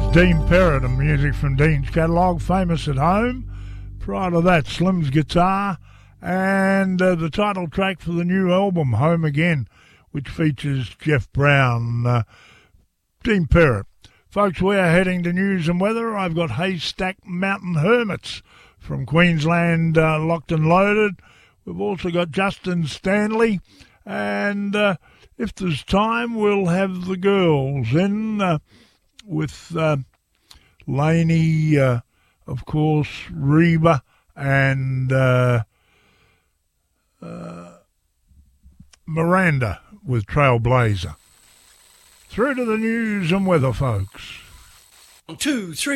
Dean Perrott and music from Dean's catalogue, Famous at Home. Prior to that, Slim's guitar and the title track for the new album, Home Again, which features Jeff Brown. Dean Perrott. Folks, we are heading to news and weather. I've got Haystack Mountain Hermits from Queensland, locked and loaded. We've also got Justin Stanley, and if there's time, we'll have the girls in with Lainey, of course, Reba, and Miranda with Trailblazer. Through to the news and weather, folks. 1, 2, 3.